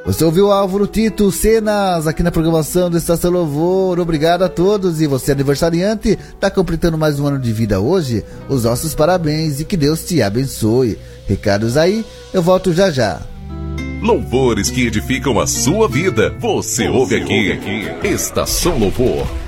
Você ouviu Álvaro Tito, Cenas, aqui na programação do Estação Louvor. Obrigado a todos. E você, aniversariante, está completando mais um ano de vida hoje? Os nossos parabéns e que Deus te abençoe. Recados aí, eu volto já já. Louvores que edificam a sua vida. Você ouve aqui. Estação Louvor.